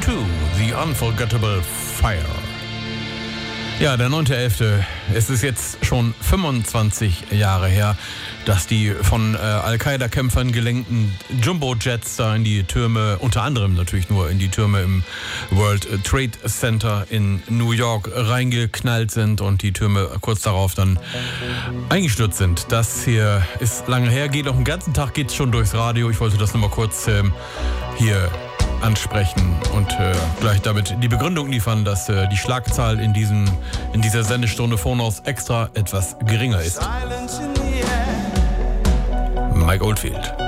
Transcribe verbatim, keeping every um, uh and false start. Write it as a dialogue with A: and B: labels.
A: zwei, The Unforgettable Fire. Ja, der neunter elfter Es ist jetzt schon fünfundzwanzig Jahre her, dass die von äh, Al-Qaida-Kämpfern gelenkten Jumbo-Jets da in die Türme, unter anderem natürlich nur in die Türme im World Trade Center in New York reingeknallt sind und die Türme kurz darauf dann eingestürzt sind. Das hier ist lange her, geht auch den ganzen Tag, geht schon durchs Radio. Ich wollte das nur mal kurz ähm, hier ansprechen und äh, gleich damit die Begründung liefern, dass äh, die Schlagzahl in, diesem, in dieser Sendestunde Phonos extra etwas geringer ist. Mike Oldfield.